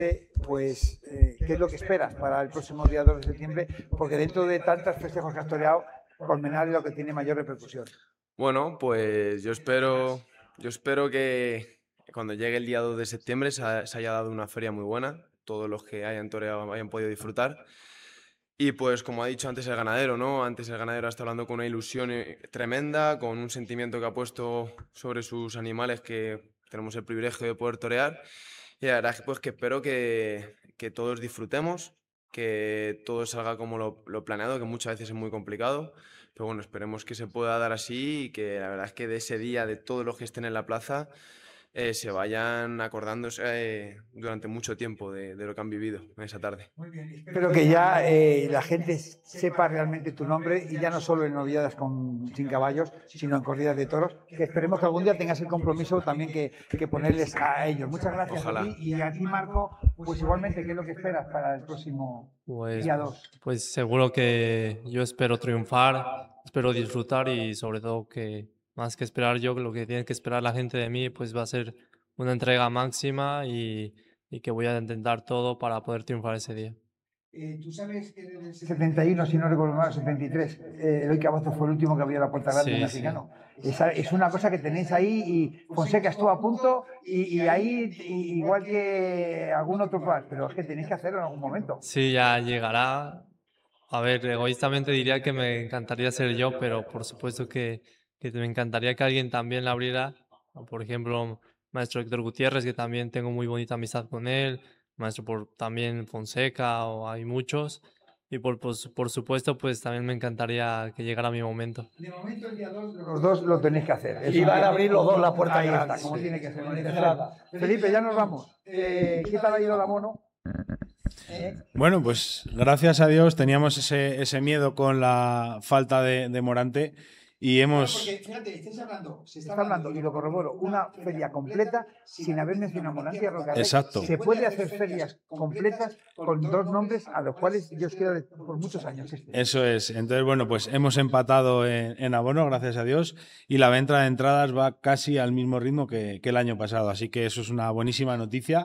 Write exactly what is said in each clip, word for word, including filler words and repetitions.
Pues, eh, ¿qué es lo que esperas para el próximo día dos de septiembre? Porque dentro de tantos festejos que has toreado, Colmenar es lo que tiene mayor repercusión. Bueno, pues yo espero, yo espero que cuando llegue el día dos de septiembre se, ha- se haya dado una feria muy buena, todos los que hayan toreado hayan podido disfrutar. Y pues como ha dicho antes el ganadero, ¿no? Antes el ganadero está hablando con una ilusión eh, tremenda, con un sentimiento que ha puesto sobre sus animales que tenemos el privilegio de poder torear. Y la verdad es que, pues, que espero que, que todos disfrutemos, que todo salga como lo, lo planeado, que muchas veces es muy complicado. Pero bueno, esperemos que se pueda dar así y que la verdad es que de ese día, de todos los que estén en la plaza, eh, se vayan acordándose eh, durante mucho tiempo de, de lo que han vivido en esa tarde. Espero que ya eh, la gente sepa realmente tu nombre y ya no solo en novilladas con, sin caballos, sino en corridas de toros, que esperemos que algún día tengas el compromiso también que, que ponerles a ellos. Muchas gracias. Ojalá. A ti y a ti, Marco, pues igualmente, ¿qué es lo que esperas para el próximo Pues, día dos? pues seguro que yo espero triunfar, espero disfrutar y sobre todo que más que esperar yo, lo que tiene que esperar la gente de mí, pues va a ser una entrega máxima y, y que voy a intentar todo para poder triunfar ese día. Eh, Tú sabes que en el setenta y uno, si no recuerdo mal, setenta y tres, eh, Eloy Cavazo fue el último que abrió la puerta grande Sí, sí. mexicano. Esa, es una cosa que tenéis ahí y Fonseca estuvo a punto y, y ahí y- igual que algún otro par, pero es que tenéis que hacerlo en algún momento. Sí, ya llegará. A ver, egoístamente diría que me encantaría ser yo, pero por supuesto que, que me encantaría que alguien también la abriera. O, por ejemplo, maestro Héctor Gutiérrez, que también tengo muy bonita amistad con él. Maestro por, también Fonseca, o hay muchos. Y por, pues, por supuesto, pues también me encantaría que llegara mi momento. De momento, el día dos, los dos lo tenéis que hacer. Y van a abrir los dos la puerta Ahí grande. está, como Sí. tiene que ser. Con tiene que entrada. ser. Felipe, ya nos vamos. Eh, ¿Qué tal ha ido la mono? ¿Eh? Bueno, pues gracias a Dios teníamos ese, ese miedo con la falta de, de Morante y hemos... Porque, fíjate, estáis hablando, se está hablando, y lo corroboro, una feria completa sin haber mencionado Morante y Rocarrey. Exacto. Se puede hacer ferias completas con dos nombres a los cuales yo os quiero decir por muchos años. Este. Eso es. Entonces, bueno, pues hemos empatado en, en abono, gracias a Dios, y la venta de entradas va casi al mismo ritmo que, que el año pasado, así que eso es una buenísima noticia.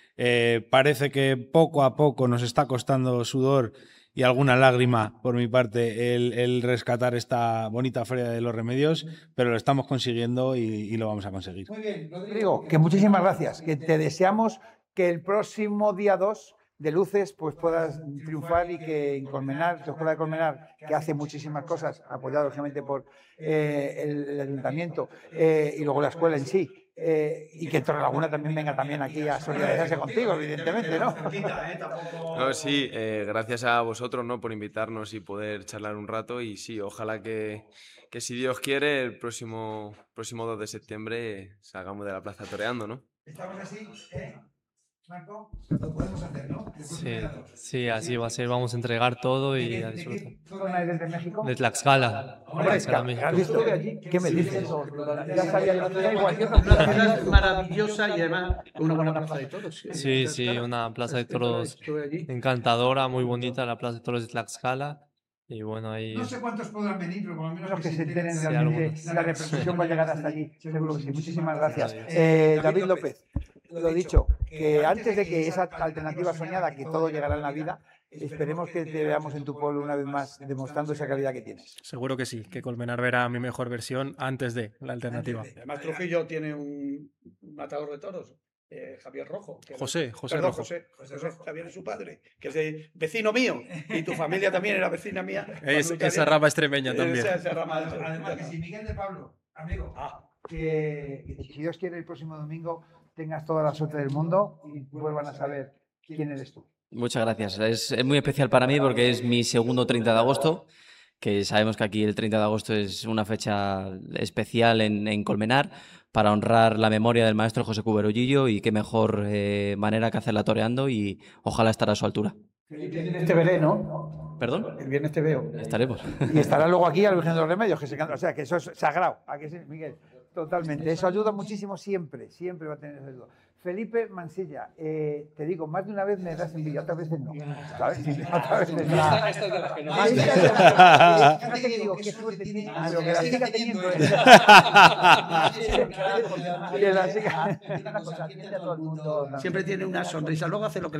Eh, parece que poco a poco nos está costando sudor y alguna lágrima por mi parte el, el rescatar esta bonita Feria de los Remedios, pero lo estamos consiguiendo y, y lo vamos a conseguir. Muy bien, Rodrigo, que muchísimas gracias, que te deseamos que el próximo día dos de luces pues puedas triunfar y que en Colmenar, tu escuela de Colmenar, que hace muchísimas cosas, apoyado lógicamente por eh, el, el ayuntamiento eh, y luego la escuela en sí, Eh, y que Torrelaguna también venga también aquí a solidarizarse contigo, evidentemente, ¿no? No, sí, eh, gracias a vosotros, ¿no? Por invitarnos y poder charlar un rato y sí, ojalá que, que si Dios quiere el próximo, próximo dos de septiembre salgamos de la plaza toreando, ¿no? Estamos así, ¿eh? Marco, lo podemos hacer, ¿no? Sí, sí, así va a ser. Vamos a entregar todo y a disfrutar. ¿De qué zona eres de México? De Tlaxcala. Tlaxcala, México. ¿Has visto que allí? ¿Qué me dices? Ya sabía que da igual. Una ciudad maravillosa y además una buena plaza de toros. Sí, sí, una plaza de toros Estuve allí. encantadora, muy bonita, la plaza de toros de Tlaxcala. Y bueno, ahí... No sé cuántos podrán venir, pero por lo menos los que se enteren Sí, realmente algunos. la repercusión va a llegar hasta allí. Seguro que sí. Muchísimas gracias. Adiós. Eh, David López, lo dicho, que antes de que esa alternativa soñada, que todo llegará en la vida, esperemos que te veamos en tu pueblo una vez más demostrando esa calidad que tienes. Seguro que sí, que Colmenar verá mi mejor versión antes de la alternativa. Además, Trujillo tiene un matador de toros, eh, Javier Rojo. que- José, José Perdón, Rojo. José, José Rojo, Javier es su padre, que es de vecino mío. Y tu familia también era vecina mía. Es, Cuando esa Italia- rama extremeña también. Esa, esa rama. Además que si Miguel de Pablo, amigo, Ah, que, que si Dios quiere el próximo domingo tengas toda la suerte del mundo y vuelvan a saber quién eres tú. Muchas gracias. Es, es muy especial para mí porque es mi segundo treinta de agosto, que sabemos que aquí el treinta de agosto es una fecha especial en, en Colmenar para honrar la memoria del maestro José Cuberollillo y qué mejor eh, manera que hacerla toreando y ojalá estar a su altura. El viernes te veré, ¿no? ¿Perdón? El viernes te veo. Estaremos. Y estará luego aquí al Virgen de los Remedios, que se canta. O sea, que eso es sagrado. ¿A que sí, Miguel? Totalmente. Eso ayuda muchísimo siempre. Siempre va a tener esa ayuda. Felipe Mansilla, eh, te digo, más de una vez me das envidia, otras veces no. ¿Sabes? Sí, otras veces no. Esta es de las que no. Esta es de las que- fíjate que digo, qué suerte tiene, pero que la siga teniendo. ¿eh? Que la siga. Una cosa, atiende a todo el mundo. Siempre tiene una sonrisa. Luego hace lo que le